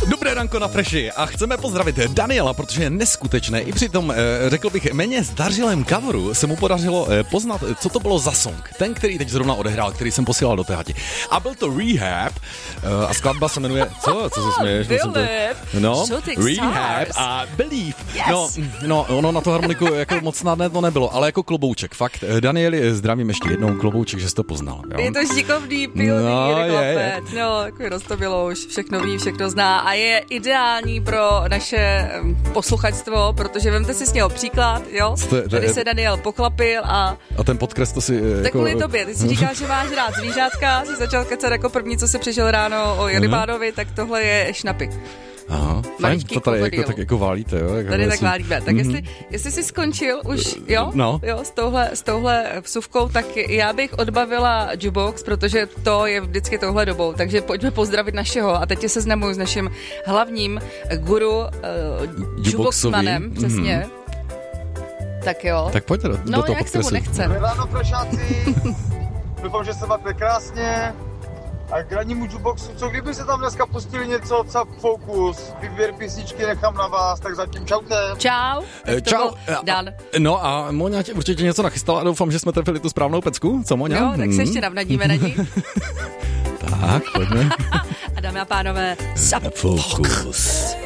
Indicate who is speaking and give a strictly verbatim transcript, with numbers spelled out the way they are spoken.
Speaker 1: Dobré ranko na Freši a chceme pozdravit Daniela, protože je neskutečné. I při tom, řekl bych, méně zdařilém coveru se mu podařilo poznat, co to bylo za song. Ten, který teď zrovna odehrál, který jsem posílal do téhati. A byl to Rehab a skladba se jmenuje, co, co se směješ? No, Rehab a Believe. No, no, ono na to harmoniku jako moc snadné to nebylo, ale jako klobouček, fakt. Danieli, zdravím ještě jednou, klobouček, že jsi to poznal. Jo?
Speaker 2: Je to šikovný, pilný, no, je, je. No, jako roztomilo už, všechno ví, všechno zná a je ideální pro naše posluchačstvo, protože vemte si s něho příklad, jo? Jste, Tady je... se Daniel poklapil a...
Speaker 1: A ten podkres to si...
Speaker 2: Tak
Speaker 1: jako...
Speaker 2: kvůli tobě, ty si říkáš, že máš rád zvířátka, jsi začal kecat jako první, co si přišel ráno o rybánovi, tak tohle je šnapy.
Speaker 1: Aha, fajn, to tady jako, tak jako válíte, jo?
Speaker 2: Jako tady tak válíme. Tak mm-hmm. jestli, jestli jsi skončil už, jo,
Speaker 1: no.
Speaker 2: jo s, touhle, s touhle vsuvkou, tak já bych odbavila jukebox, protože to je vždycky touhle dobou. Takže pojďme pozdravit našeho a teď tě seznamuju s naším hlavním guru uh, jukeboxmanem, přesně. Mm-hmm. Tak jo.
Speaker 1: Tak pojďte do,
Speaker 2: no,
Speaker 1: do toho
Speaker 2: jak se mu nechce.
Speaker 3: Dobré ráno, Frešáci. Doufám, že se máte krásně. A k rannímu jukeboxu, co kdyby se tam dneska pustili něco, Cap Focus, výběr písničky nechám na vás, tak zatím čaute.
Speaker 2: Čau.
Speaker 1: E, čau.
Speaker 2: Dan.
Speaker 1: No a Moňa tě určitě něco nachystala a doufám, že jsme trefili tu správnou pecku, co Moňa?
Speaker 2: Jo, tak se hmm. ještě navnadíme na ní.
Speaker 1: Tak, pojďme.
Speaker 2: A dámy a pánové, Cap Focus.